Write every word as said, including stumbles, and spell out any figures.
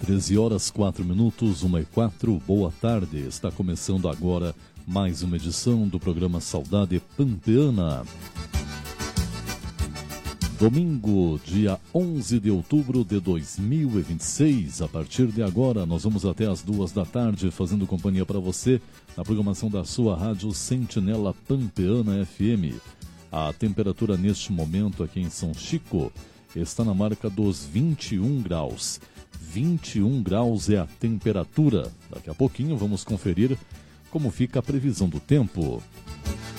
treze horas, quatro minutos, uma e quatro, boa tarde. Está começando agora mais uma edição do programa Saudade Pampeana. Domingo, dia onze de outubro de dois mil e vinte e seis. A partir de agora, nós vamos até as duas da tarde fazendo companhia para você na programação da sua rádio Sentinela Pampeana F M. A temperatura neste momento aqui em São Chico está na marca dos vinte e um graus. vinte e um graus é a temperatura. Daqui a pouquinho vamos conferir como fica a previsão do tempo.